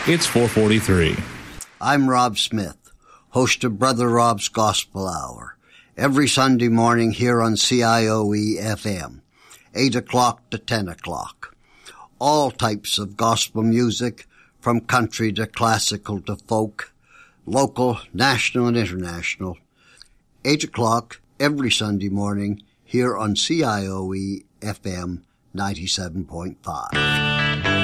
It's 4:43. I'm Rob Smith, host of Brother Rob's Gospel Hour, every Sunday morning here on CIOE FM, 8 o'clock to 10 o'clock. All types of gospel music, from country to classical to folk, local, national and international. 8 o'clock every Sunday morning here on CIOE FM 97.5.